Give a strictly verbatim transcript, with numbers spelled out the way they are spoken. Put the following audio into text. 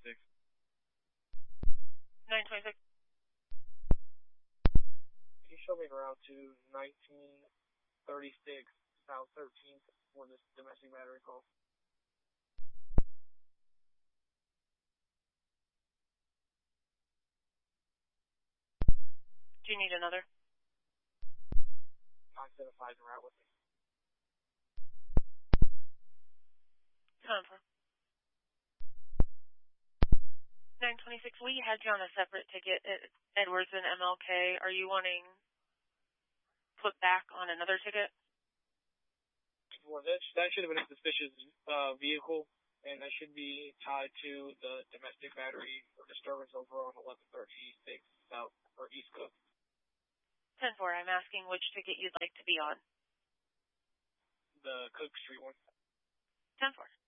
twenty-six. nine twenty-six. Can you show me around to nineteen thirty-six South thirteenth for this domestic battery call? Do you need another? nine seven five and route with me. Time for. nine twenty-six, we had you on a separate ticket at Edwards and M L K. Are you wanting put back on another ticket? Well, that, that should have been a suspicious uh, vehicle, and that should be tied to the domestic battery or disturbance over on eleven thirty-six South or East Cook. ten four, I'm asking which ticket you'd like to be on. The Cook Street one. ten four.